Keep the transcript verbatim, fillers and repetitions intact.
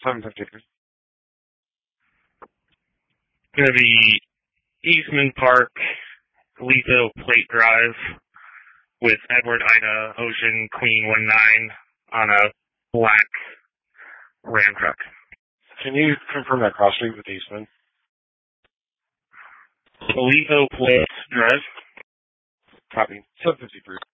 seven fifty-three. Gonna be Eastman Park, Letho Plate Drive, with Edward Ida Ocean Queen one nine on a black Ram truck. Can you confirm that cross street with Eastman? Letho Plate Drive. Copy. seven fifty-three.